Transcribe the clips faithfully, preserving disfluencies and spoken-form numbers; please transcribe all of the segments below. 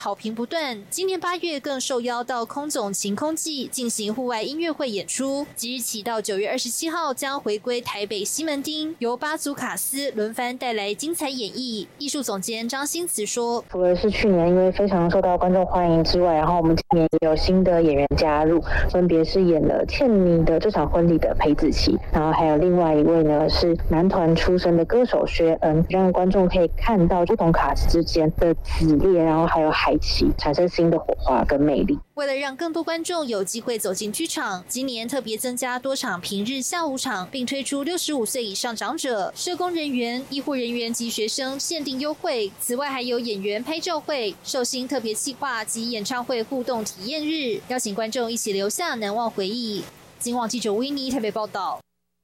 好评不断。今年八月更受邀到空总晴空季进行户外音乐会演出，即日起到九月二十七号将回归台北西门町，由八组卡司轮番带来精彩演绎。艺术总监张新慈说， 除了是去年因为非常受到观众欢迎之外，然后我们今年也有新的演员加入，分别是演了倩妮的这场婚礼的裴子琪，然后还有另外一位呢是男团出身的歌手薛恩，让观众可以看到不同卡司之间的子烈，然后还有海琪，产生新的火花跟魅力。 为了让更多观众有机会走进剧场，今年特别增加多场平日下午场，并推出六十五岁以上长者、社工人员、医护人员及学生限定优惠。此外还有演员拍照会、寿星特别企划及演唱会互动体验日，邀请观众一起留下难忘回忆。今晚记者维尼台北报道。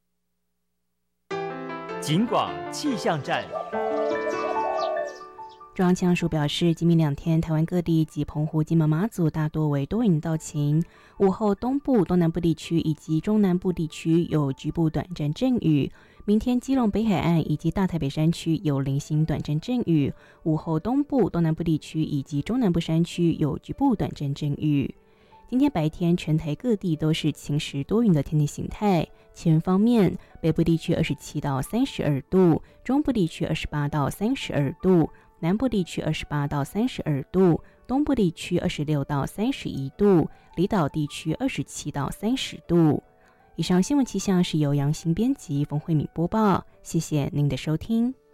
警广气象站。 中央气象署表示，今明两天台湾各地及澎湖、金门、马祖大多为多云到晴，午后东部、东南部地区以及中南部地区有局部短暂阵雨。明天基隆北海岸以及大台北山区有零星短暂阵雨，午后东部、东南部地区以及中南部山区有局部短暂阵雨。今天白天全台各地都是晴时多云的天气形态。气温方面，北部地区二十七到三十二度，中部地区二十八到三十二度，南部地区二十八到三十二度，东部地区二十六到三十一度，离岛地区二十七到三十度。以上新闻气象是由杨行编辑冯慧敏播报，谢谢您的收听。